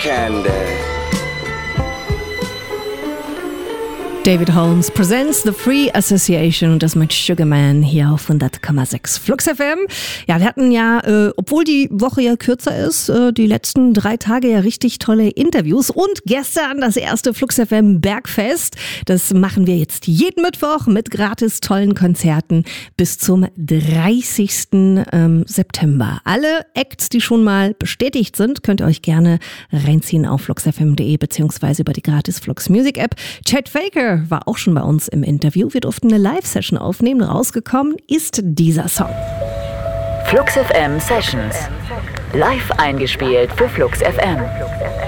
Candy. David Holmes presents The Free Association und das mit Sugarman hier auf 100,6 Flux FM. Ja, wir hatten ja, obwohl die Woche ja kürzer ist, die letzten 3 Tage ja richtig tolle Interviews und gestern das erste Flux FM Bergfest. Das machen wir jetzt jeden Mittwoch mit gratis tollen Konzerten bis zum 30. September. Alle Acts, die schon mal bestätigt sind, könnt ihr euch gerne reinziehen auf fluxfm.de beziehungsweise über die gratis Flux Music App. Chet Faker war auch schon bei uns im Interview. Wir durften eine Live-Session aufnehmen. Rausgekommen ist dieser Song. Flux FM Sessions. Live eingespielt für Flux FM.